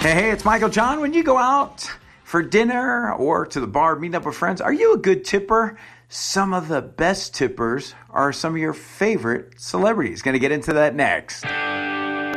Hey, it's Michael John. When you go out for dinner or to the bar, meeting up with friends, are you a good tipper? Some of the best tippers are some of your favorite celebrities. Going to get into that next.